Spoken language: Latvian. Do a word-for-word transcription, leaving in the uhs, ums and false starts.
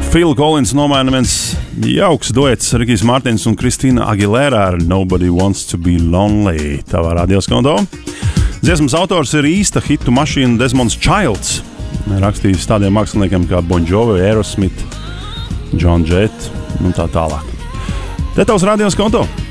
Phil Collins nomaina viens jauks duets Rikijs Martins un Kristīna Agilērā ar Nobody Wants to be Lonely. Tavā radioskonto. Dziesmas autors ir īsta hitu mašīna Desmonds Childs. Rakstījis tādiem māksliniekiem kā Bon Jovi, Aerosmith, John Jett un tā tālāk. Te tavs radioskonto.